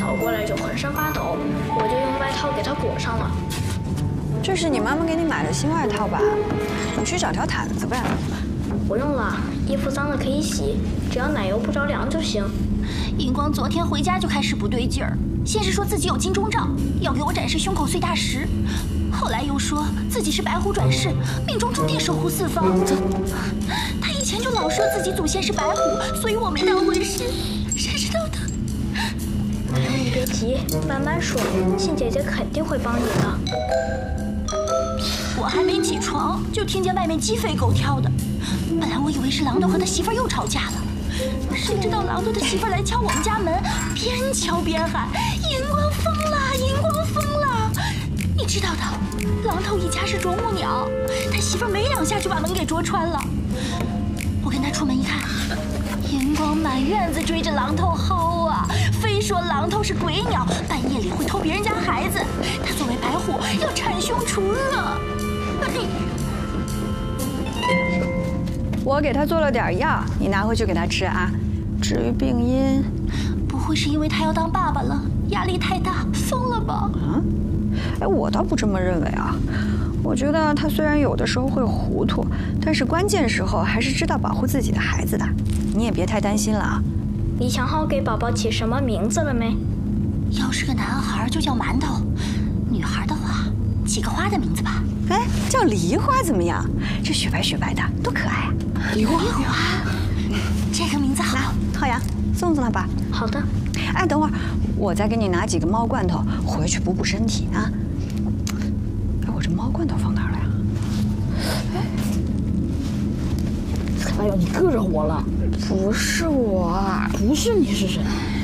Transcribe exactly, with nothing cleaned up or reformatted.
跑过来就浑身发抖，我就用外套给它裹上了。 这是你妈妈给你买的新外套吧？你去找条毯子呗。 不用了，衣服脏了可以洗，只要奶油不着凉就行。 荧光昨天回家就开始不对劲儿，先是说自己有金钟罩，要给我展示胸口碎大石，后来又说自己是白虎转世，命中注定守护四方。他以前就老说自己祖先是白虎，所以我没当回事。谁知道他…… 哎，你别急，慢慢说，信姐姐肯定会帮你的。 我还没起床，就听见外面鸡飞狗跳的。本来我以为是榔头和他媳妇又吵架了，谁知道榔头的媳妇来敲我们家门，边敲边喊：“荧光疯了，荧光疯了！”你知道的，榔头一家是啄木鸟，他媳妇没两下就把门给啄穿了。我跟他出门一看，荧光满院子追着榔头薅啊，非说榔头是鬼鸟，半夜里会偷别人家孩子。他作为白虎要铲凶除恶。 我给他做了点药，你拿回去给他吃啊。至于病因， 不会是因为他要当爸爸了，压力太大，疯了吧？ 啊？哎，我倒不这么认为啊。我觉得他虽然有的时候会糊涂，但是关键时候还是知道保护自己的孩子的。你也别太担心了啊。 你想好给宝宝起什么名字了没？ 要是个男孩就叫馒头，女孩的话起个花的名字吧。 哎，叫梨花怎么样？这雪白雪白的，多可爱啊！ 梨花，梨花，这个名字好。 浩洋，送送他吧。 好的。 哎，等会儿我再给你拿几个猫罐头回去补补身体啊。哎，我这猫罐头放哪儿了呀？ 哎呦，你硌着我了！ 不是我， 不是你是谁？